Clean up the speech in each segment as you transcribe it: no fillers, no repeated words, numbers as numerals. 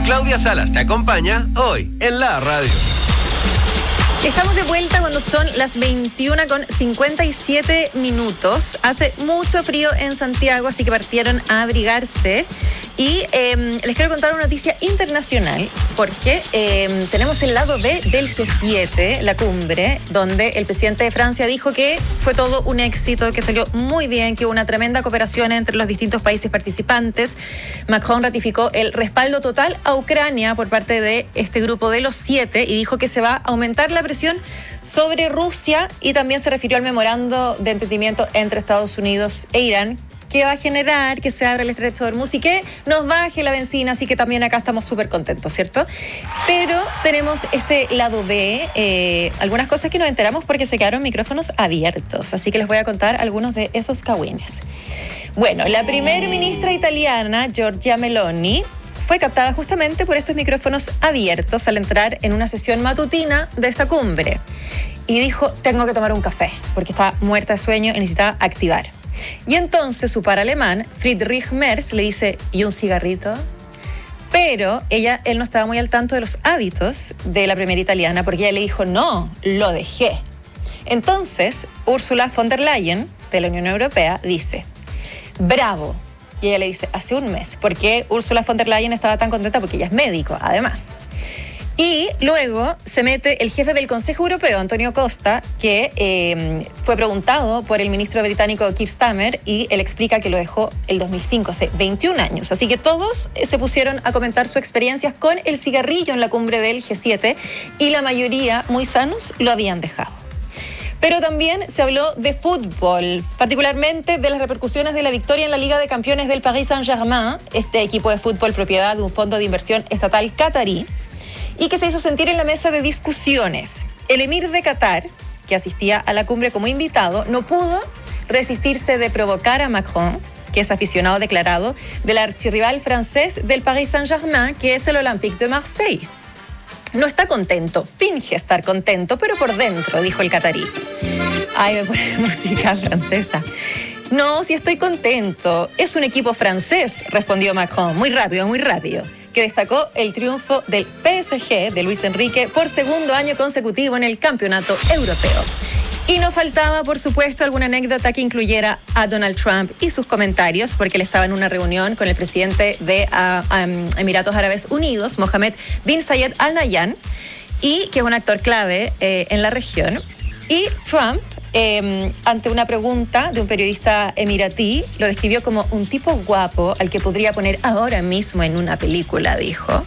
Claudia Salas te acompaña hoy en la radio. Estamos de vuelta cuando son las 21:57. Hace mucho frío en Santiago, así que partieron a abrigarse. Y les quiero contar una noticia internacional, porque tenemos el lado B del G7, la cumbre, donde el presidente de Francia dijo que fue todo un éxito, que salió muy bien, que hubo una tremenda cooperación entre los distintos países participantes. Macron ratificó el respaldo total a Ucrania por parte de este grupo de los 7 y dijo que se va a aumentar la presión sobre Rusia, y también se refirió al memorando de entendimiento entre Estados Unidos e Irán, que va a generar que se abra el estrecho de Hormuz y que nos baje la benzina, así que también acá estamos súper contentos, ¿cierto? Pero tenemos este lado B, algunas cosas que nos enteramos porque se quedaron micrófonos abiertos, así que les voy a contar algunos de esos cagüines. Bueno, la primera ministra italiana, Giorgia Meloni, fue captada justamente por estos micrófonos abiertos al entrar en una sesión matutina de esta cumbre. Y dijo, tengo que tomar un café, porque estaba muerta de sueño y necesitaba activar. Y entonces su par alemán, Friedrich Merz, le dice, ¿y un cigarrito? Pero él no estaba muy al tanto de los hábitos de la primera italiana, porque ella le dijo, no, lo dejé. Entonces, Ursula von der Leyen, de la Unión Europea, dice, bravo. Y ella le dice, hace un mes. ¿Por qué Ursula von der Leyen estaba tan contenta? Porque ella es médico, además. Y luego se mete el jefe del Consejo Europeo, Antonio Costa, que fue preguntado por el ministro británico Keir Starmer, y él explica que lo dejó el 2005, hace 21 años. Así que todos se pusieron a comentar sus experiencias con el cigarrillo en la cumbre del G7, y la mayoría, muy sanos, lo habían dejado. Pero también se habló de fútbol, particularmente de las repercusiones de la victoria en la Liga de Campeones del Paris Saint-Germain, este equipo de fútbol propiedad de un fondo de inversión estatal catarí, y que se hizo sentir en la mesa de discusiones. El emir de Qatar, que asistía a la cumbre como invitado, no pudo resistirse de provocar a Macron, que es aficionado declarado del archirrival francés del Paris Saint-Germain, que es el Olympique de Marseille. No está contento, finge estar contento, pero por dentro, dijo el catarí. Ay, me pone música francesa. No, si estoy contento. Es un equipo francés, respondió Macron, muy rápido, que destacó el triunfo del PSG de Luis Enrique por segundo año consecutivo en el campeonato europeo. Y no faltaba, por supuesto, alguna anécdota que incluyera a Donald Trump y sus comentarios, porque él estaba en una reunión con el presidente de Emiratos Árabes Unidos, Mohammed bin Zayed Al Nahyan, y que es un actor clave en la región. Y Trump, ante una pregunta de un periodista emiratí, lo describió como un tipo guapo al que podría poner ahora mismo en una película, dijo.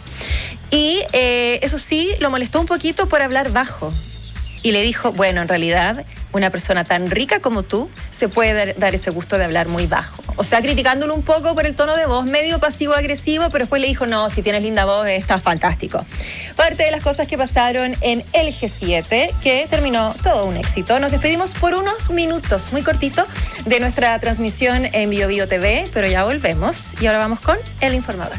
Y eso sí, lo molestó un poquito por hablar bajo. Y le dijo, bueno, en realidad, una persona tan rica como tú se puede dar ese gusto de hablar muy bajo. O sea, criticándolo un poco por el tono de voz, medio pasivo-agresivo, pero después le dijo, no, si tienes linda voz, está fantástico. Parte de las cosas que pasaron en el G7, que terminó todo un éxito. Nos despedimos por unos minutos, muy cortito, de nuestra transmisión en Bio Bio TV, pero ya volvemos. Y ahora vamos con El Informador.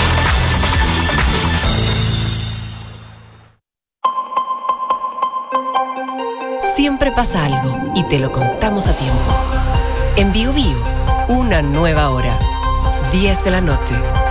Siempre pasa algo y te lo contamos a tiempo. En Bio Bio, una nueva hora. 10 de la noche.